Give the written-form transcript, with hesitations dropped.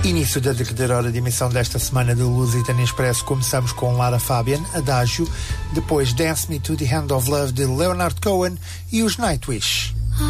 Início da derradeira hora de emissão desta semana do Lusitano Expresso. Começamos com Lara Fabian, Adágio, depois Dance Me to the Hand of Love de Leonard Cohen e os Nightwish.